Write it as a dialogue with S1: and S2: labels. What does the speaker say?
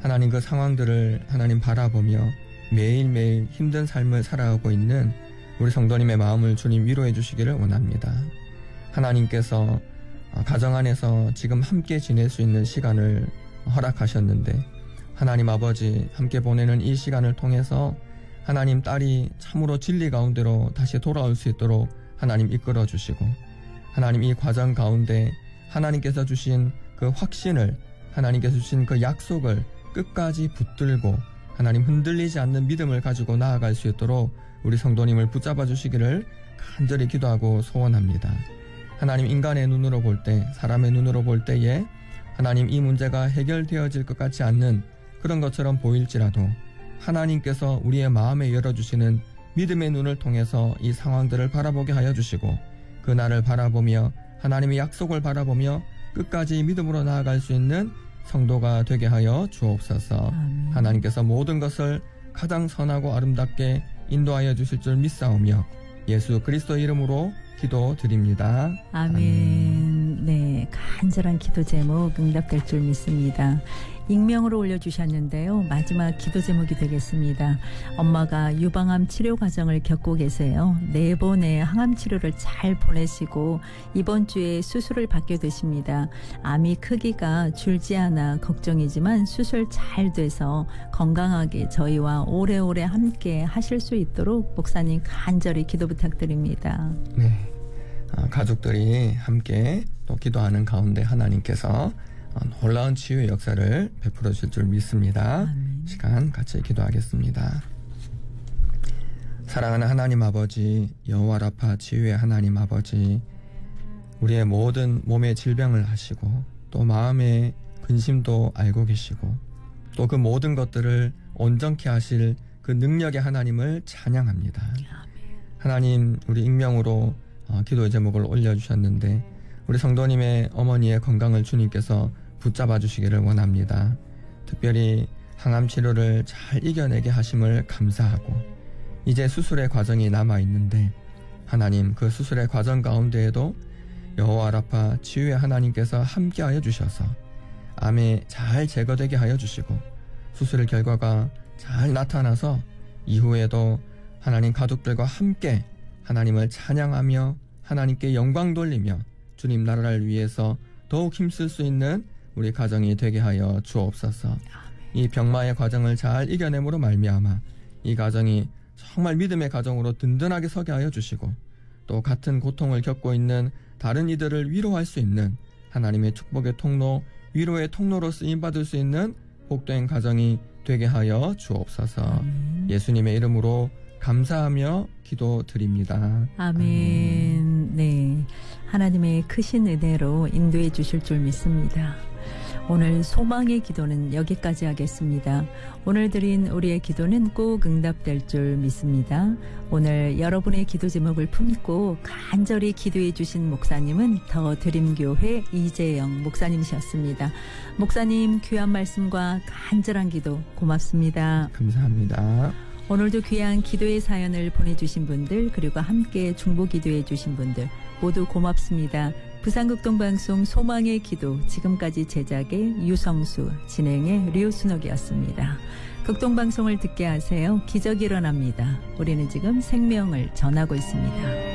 S1: 하나님 그 상황들을 하나님 바라보며 매일매일 힘든 삶을 살아가고 있는 우리 성도님의 마음을 주님 위로해 주시기를 원합니다. 하나님께서 가정 안에서 지금 함께 지낼 수 있는 시간을 허락하셨는데 하나님 아버지 함께 보내는 이 시간을 통해서 하나님 딸이 참으로 진리 가운데로 다시 돌아올 수 있도록 하나님 이끌어 주시고 하나님 이 과정 가운데 하나님께서 주신 그 확신을 하나님께서 주신 그 약속을 끝까지 붙들고 하나님 흔들리지 않는 믿음을 가지고 나아갈 수 있도록 우리 성도님을 붙잡아 주시기를 간절히 기도하고 소원합니다. 하나님 인간의 눈으로 볼 때, 사람의 눈으로 볼 때에 하나님 이 문제가 해결되어질 것 같지 않는 그런 것처럼 보일지라도 하나님께서 우리의 마음에 열어주시는 믿음의 눈을 통해서 이 상황들을 바라보게 하여 주시고 그날을 바라보며 하나님의 약속을 바라보며 끝까지 믿음으로 나아갈 수 있는 성도가 되게 하여 주옵소서.
S2: 아멘.
S1: 하나님께서 모든 것을 가장 선하고 아름답게 인도하여 주실 줄 믿사오며 예수 그리스도 이름으로 기도드립니다.
S2: 아멘. 네, 간절한 기도 제목 응답될 줄 믿습니다. 익명으로 올려주셨는데요. 마지막 기도 제목이 되겠습니다. 엄마가 유방암 치료 과정을 겪고 계세요. 4번의 항암 치료를 잘 보내시고 이번 주에 수술을 받게 되십니다. 암이 크기가 줄지 않아 걱정이지만 수술 잘 돼서 건강하게 저희와 오래오래 함께 하실 수 있도록 목사님 간절히 기도 부탁드립니다.
S1: 네, 가족들이 함께 또 기도하는 가운데 하나님께서 놀라운 치유의 역사를 베풀어 주실 줄 믿습니다.
S2: 아멘.
S1: 시간 같이 기도하겠습니다. 사랑하는 하나님 아버지, 여호와 라파 치유의 하나님 아버지, 우리의 모든 몸의 질병을 하시고 또 마음의 근심도 알고 계시고 또 그 모든 것들을 온전케 하실 그 능력의 하나님을 찬양합니다. 하나님, 우리 익명으로 기도의 제목을 올려주셨는데 우리 성도님의 어머니의 건강을 주님께서 붙잡아 주시기를 원합니다. 특별히 항암 치료를 잘 이겨내게 하심을 감사하고 이제 수술의 과정이 남아있는데 하나님 그 수술의 과정 가운데에도 여호와 라파 치유의 하나님께서 함께하여 주셔서 암에 잘 제거되게 하여 주시고 수술 결과가 잘 나타나서 이후에도 하나님 가족들과 함께 하나님을 찬양하며 하나님께 영광 돌리며 주님 나라를 위해서 더욱 힘쓸 수 있는 우리 가정이 되게 하여 주옵소서. 이 병마의 과정을 잘 이겨냄으로 말미암아 이 가정이 정말 믿음의 가정으로 든든하게 서게 하여 주시고 또 같은 고통을 겪고 있는 다른 이들을 위로할 수 있는 하나님의 축복의 통로, 위로의 통로로 쓰임받을 수 있는 복된 가정이 되게 하여 주옵소서. 예수님의 이름으로 감사하며 기도드립니다.
S2: 아멘. 네, 하나님의 크신 은혜로 인도해 주실 줄 믿습니다. 오늘 소망의 기도는 여기까지 하겠습니다. 오늘 드린 우리의 기도는 꼭 응답될 줄 믿습니다. 오늘 여러분의 기도 제목을 품고 간절히 기도해 주신 목사님은 더 드림교회 이재영 목사님이셨습니다. 목사님 귀한 말씀과 간절한 기도 고맙습니다.
S1: 감사합니다.
S2: 오늘도 귀한 기도의 사연을 보내주신 분들 그리고 함께 중보 기도해 주신 분들 모두 고맙습니다. 부산극동방송 소망의 기도 지금까지 제작의 유성수 진행의 류순옥이었습니다. 극동방송을 듣게 하세요. 기적이 일어납니다. 우리는 지금 생명을 전하고 있습니다.